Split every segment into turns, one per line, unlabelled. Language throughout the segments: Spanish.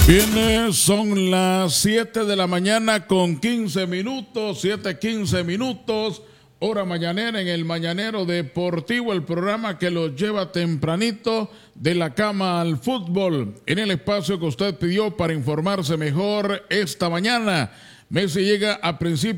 Bien, son las 7 de la mañana con 15 minutos, 7:15 minutos, hora mañanera en el Mañanero Deportivo, el programa que los lleva tempranito de la cama al fútbol, en el espacio que usted pidió para informarse mejor esta mañana. Messi llega a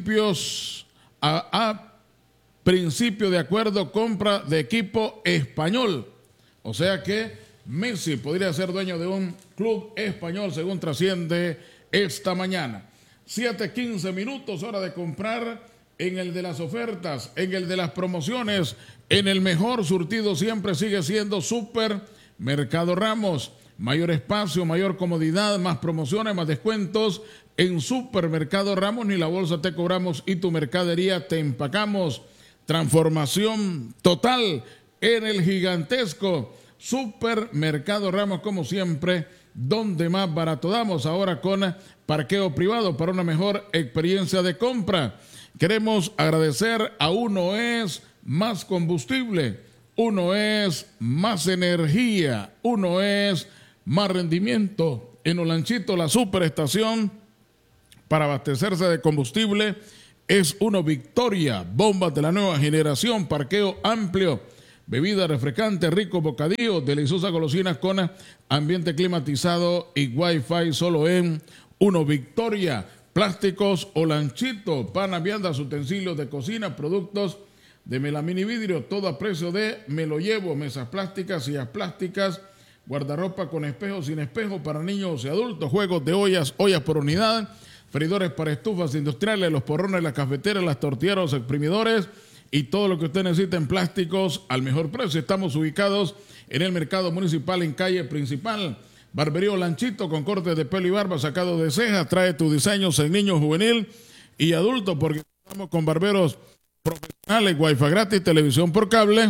principio de acuerdo, compra de equipo español, o sea que Messi podría ser dueño de un club español, según trasciende esta mañana. 7:15 minutos, hora de comprar en el de las ofertas, en el de las promociones, en el mejor surtido siempre sigue siendo Supermercado Ramos. Mayor espacio, mayor comodidad, más promociones, más descuentos. En Supermercado Ramos ni la bolsa te cobramos y tu mercadería te empacamos. Transformación total en el gigantesco Supermercado Ramos, como siempre, donde más barato damos, ahora con parqueo privado para una mejor experiencia de compra. Queremos agradecer a Uno Es Más Combustible, Uno Es Más Energía, Uno Es Más Rendimiento. En Olanchito, la superestación para abastecerse de combustible es Uno Victoria, bombas de la nueva generación, parqueo amplio, bebida refrescante, rico bocadillo, deliciosas golosinas con ambiente climatizado y wifi solo en Uno Victoria. Plásticos Olanchito, panas, viandas, utensilios de cocina, productos de melamina y vidrio, todo a precio de me lo llevo, mesas plásticas, sillas plásticas, guardarropa con espejo, sin espejo para niños y adultos, juegos de ollas por unidad, freidores para estufas industriales, los porrones, las cafeteras, las tortilleras, los exprimidores y todo lo que usted necesita en plásticos al mejor precio. Estamos ubicados en el mercado municipal en calle principal. Barbería Olanchito con cortes de pelo y barba sacado de cejas. Trae tu diseño en niño, juvenil y adulto, porque estamos con barberos profesionales, wifi gratis, televisión por cable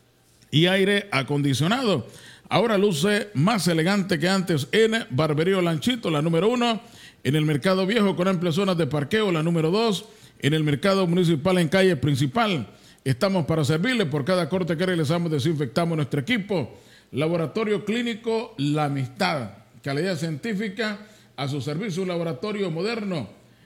y aire acondicionado. Ahora luce más elegante que antes en Barbería Olanchito, la número 1, en el Mercado Viejo con amplias zonas de parqueo, la número 2, en el mercado municipal en calle principal. Estamos para servirle. Por cada corte que realizamos desinfectamos nuestro equipo. Laboratorio Clínico La Amistad, calidad científica a su servicio, un laboratorio moderno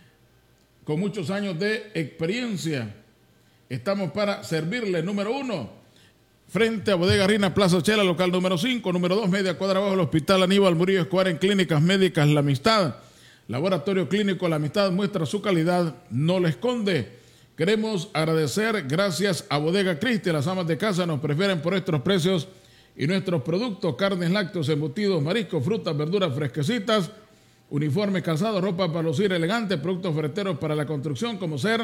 con muchos años de experiencia. Estamos para servirle. Número 1, frente a Bodega Rina, Plaza Chela, local número 5. Número 2, media cuadra abajo, el Hospital Aníbal Murillo Escobar, en Clínicas Médicas La Amistad. Laboratorio Clínico La Amistad muestra su calidad, no la esconde. Queremos agradecer, gracias a Bodega Cristi, las amas de casa nos prefieren por nuestros precios y nuestros productos: carnes, lácteos, embutidos, mariscos, frutas, verduras fresquecitas, uniformes, calzados, ropa para lucir elegante, productos ferreteros para la construcción como ser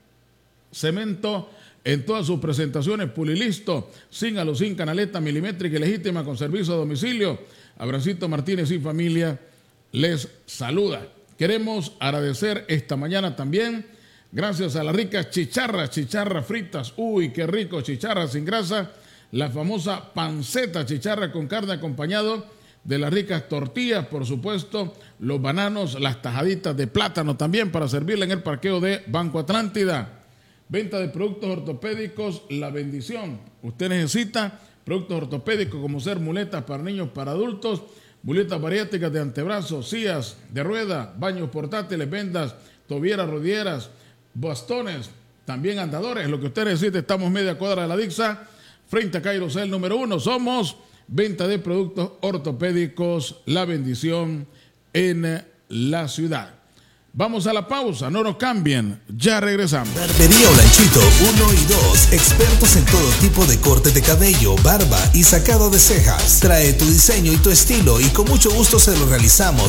cemento en todas sus presentaciones, Pulilisto, sin halo, sin canaleta, milimétrica y legítima, con servicio a domicilio. Abracito Martínez y familia les saluda. Queremos agradecer esta mañana también, gracias a las ricas chicharras fritas. Uy, qué rico, chicharras sin grasa. La famosa panceta, chicharra con carne, acompañado de las ricas tortillas, por supuesto, los bananos, las tajaditas de plátano también para servirle en el parqueo de Banco Atlántida. Venta de productos ortopédicos La Bendición. Usted necesita productos ortopédicos como ser muletas para niños, para adultos, muletas bariátricas de antebrazos, sillas de rueda, baños portátiles, vendas, tobilleras, rodilleras, bastones, también andadores. Lo que usted necesite, estamos media cuadra de la Dixa, frente a Cairosel número 1. Somos venta de productos ortopédicos La Bendición en la ciudad. Vamos a la pausa, no nos cambien, ya regresamos.
Barbería Olanchito 1 y 2, expertos en todo tipo de corte de cabello, barba y sacado de cejas. Trae tu diseño y tu estilo y con mucho gusto se lo realizamos